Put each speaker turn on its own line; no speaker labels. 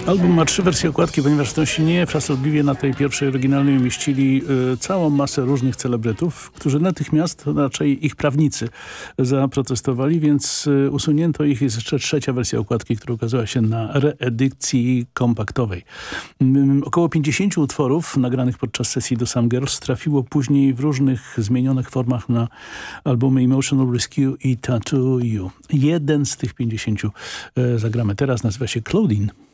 Album ma 3 wersje okładki, ponieważ to silnie frasobliwie na tej pierwszej oryginalnej umieścili całą masę różnych celebrytów, którzy natychmiast, raczej ich prawnicy, zaprotestowali, więc usunięto ich. Jest jeszcze trzecia wersja okładki, która ukazała się na reedycji kompaktowej. Około 50 utworów nagranych podczas sesji do Some Girls trafiło później w różnych zmienionych formach na albumy Emotional Rescue i Tattoo You. Jeden z tych 50 zagramy teraz, nazywa się Claudine.